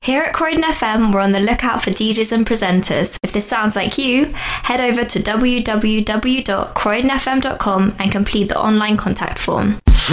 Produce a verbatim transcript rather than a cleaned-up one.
Here at Croydon F M, we're on the lookout for D Js and presenters. If this sounds like you, head over to w w w dot croydon f m dot com and complete the online contact form.